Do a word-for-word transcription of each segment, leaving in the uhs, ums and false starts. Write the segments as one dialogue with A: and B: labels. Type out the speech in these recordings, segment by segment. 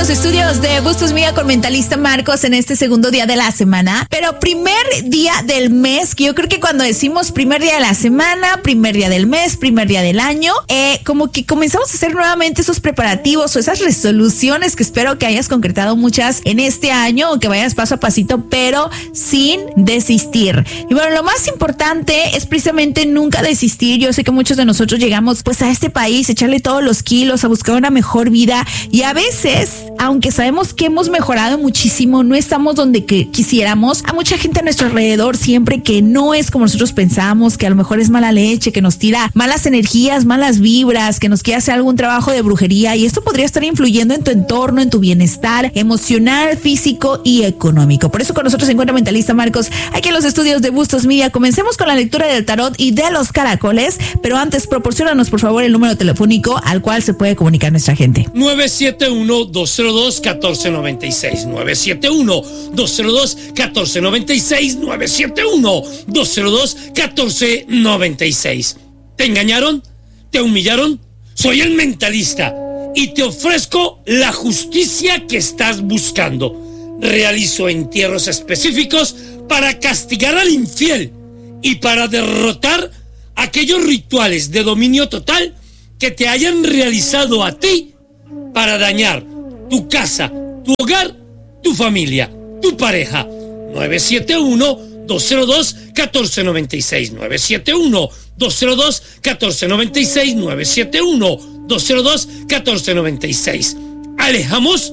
A: los estudios de Bustos Media con Mentalista Marcos en este segundo día de la semana, pero primer día del mes, que yo creo que cuando decimos primer día de la semana, primer día del mes, primer día del año, eh, como que comenzamos a hacer nuevamente esos preparativos o esas resoluciones que espero que hayas concretado muchas en este año o que vayas paso a pasito, pero sin desistir. Y bueno, lo más importante es precisamente nunca desistir. Yo sé que muchos de nosotros llegamos pues a este país, echarle todos los kilos, a buscar una mejor vida, y a veces, aunque sabemos que hemos mejorado muchísimo, no estamos donde que quisiéramos. Hay mucha gente a nuestro alrededor siempre que no es como nosotros pensamos, que a lo mejor es mala leche, que nos tira malas energías, malas vibras, que nos quiere hacer algún trabajo de brujería, y esto podría estar influyendo en tu entorno, en tu bienestar emocional, físico y económico. Por eso con nosotros se encuentra Mentalista Marcos aquí en los estudios de Bustos Media. Comencemos con la lectura del tarot y de los caracoles, pero antes proporciónanos por favor el número telefónico al cual se puede comunicar nuestra gente.
B: nueve siete uno, dos cero dos, uno cuatro nueve seis, nueve siete uno, dos cero dos, uno cuatro nueve seis, nueve siete uno, dos cero dos, uno cuatro nueve seis. ¿Te engañaron? ¿Te humillaron? Soy el Mentalista y te ofrezco la justicia que estás buscando. Realizo entierros específicos para castigar al infiel y para derrotar aquellos rituales de dominio total que te hayan realizado a ti para dañar tu casa, tu hogar, tu familia, tu pareja. nueve siete uno, dos cero dos, uno cuatro nueve seis, nueve siete uno, dos cero dos, uno cuatro nueve seis, nueve siete uno, dos cero dos, uno cuatro nueve seis. Alejamos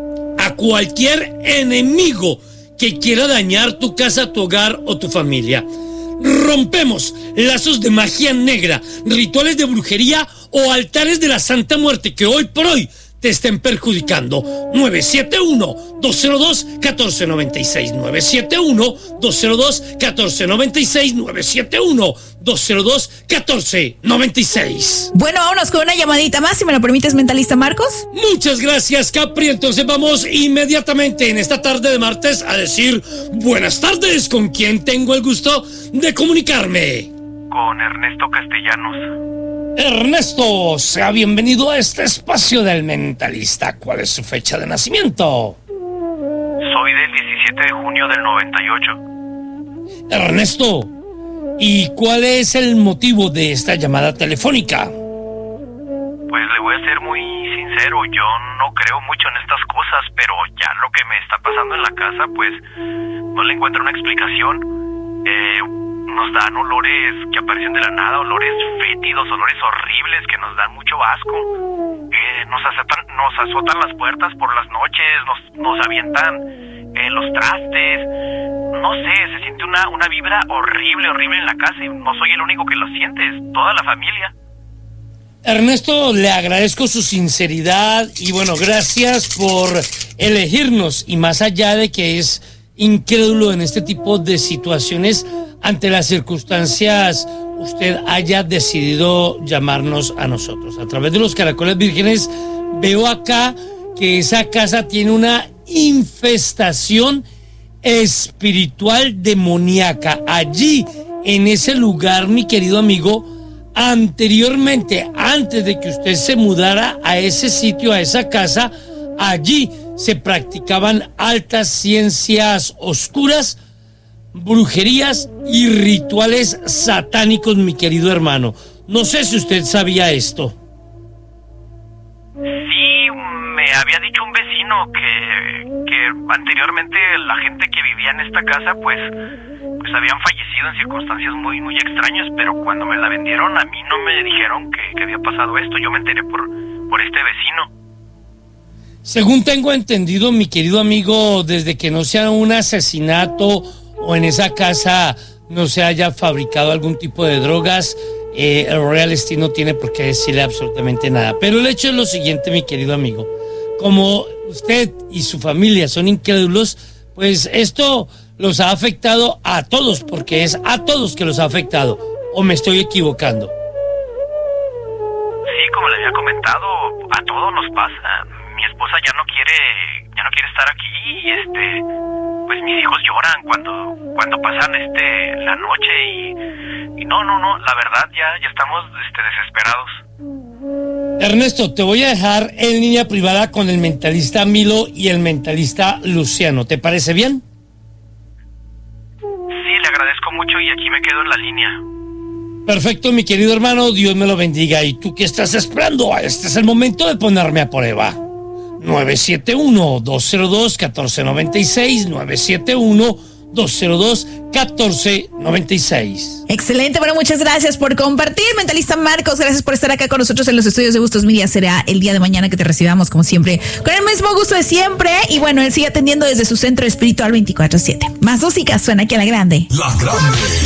B: a cualquier enemigo que quiera dañar tu casa, tu hogar o tu familia. Rompemos lazos de magia negra, rituales de brujería o altares de la Santa Muerte que hoy por hoy te estén perjudicando. nueve siete uno, dos cero dos, uno cuatro nueve seis, nueve siete uno, dos cero dos, uno cuatro nueve seis, nueve siete uno, dos cero dos, uno cuatro nueve seis.
A: Bueno, vámonos con una llamadita más, si me lo permites, Mentalista Marcos.
B: Muchas gracias, Capri. Entonces vamos inmediatamente en esta tarde de martes a decir buenas tardes. ¿Con quién tengo el gusto de comunicarme?
C: Con Ernesto Castellanos.
B: Ernesto, sea bienvenido a este espacio del Mentalista. ¿Cuál es su fecha de nacimiento?
C: Soy del diecisiete de junio del noventa y ocho.
B: Ernesto, ¿y cuál es el motivo de esta llamada telefónica?
C: Pues le voy a ser muy sincero, yo no creo mucho en estas cosas, pero ya lo que me está pasando en la casa, pues no le encuentro una explicación. Eh... Nos dan olores que aparecen de la nada, olores fétidos, olores horribles que nos dan mucho asco. Eh, nos, azotan, nos azotan las puertas por las noches, nos, nos avientan eh, los trastes. No sé, se siente una, una vibra horrible, horrible en la casa y no soy el único que lo siente, es toda la familia.
B: Ernesto, le agradezco su sinceridad y bueno, gracias por elegirnos, y más allá de que es incrédulo en este tipo de situaciones, ante las circunstancias, usted haya decidido llamarnos a nosotros. A través de los Caracoles Vírgenes veo acá que esa casa tiene una infestación espiritual demoníaca. Allí, en ese lugar, mi querido amigo, anteriormente, antes de que usted se mudara a ese sitio, a esa casa, allí se practicaban altas ciencias oscuras, brujerías y rituales satánicos, mi querido hermano. No sé si usted sabía esto.
C: Sí, me había dicho un vecino que, que anteriormente la gente que vivía en esta casa pues, pues habían fallecido en circunstancias muy, muy extrañas, pero cuando me la vendieron a mí no me dijeron que, que había pasado esto. Yo me enteré por, por este vecino.
B: Según tengo entendido, mi querido amigo, desde que no sea un asesinato o en esa casa no se haya fabricado algún tipo de drogas, eh, el Royal Estate no tiene por qué decirle absolutamente nada. Pero el hecho es lo siguiente, mi querido amigo. Como usted y su familia son incrédulos, pues esto los ha afectado a todos, porque es a todos que los ha afectado. ¿O me estoy equivocando?
C: Sí, como le había comentado, a todos nos pasa. Mi esposa ya no quiere, ya no quiere estar aquí y este... pues mis hijos lloran cuando cuando pasan este la noche y, y no, no, no, la verdad ya, ya estamos este, desesperados.
B: Ernesto, te voy a dejar en línea privada con el mentalista Milo y el mentalista Luciano. ¿Te parece bien?
C: Sí, le agradezco mucho y aquí me quedo en la línea.
B: Perfecto, mi querido hermano, Dios me lo bendiga. ¿Y tú qué estás esperando? Este es el momento de ponerme a prueba. nueve siete uno, dos cero dos, uno cuatro nueve seis, nueve siete uno, dos cero dos, uno cuatro nueve seis.
A: Excelente, bueno, muchas gracias por compartir, mentalista Marcos, gracias por estar acá con nosotros en los estudios de Bustos Media. Será el día de mañana que te recibamos, como siempre, con el mismo gusto de siempre. Y bueno, él sigue atendiendo desde su centro espiritual veinticuatro siete. Más música suena aquí a la grande.
D: La grande.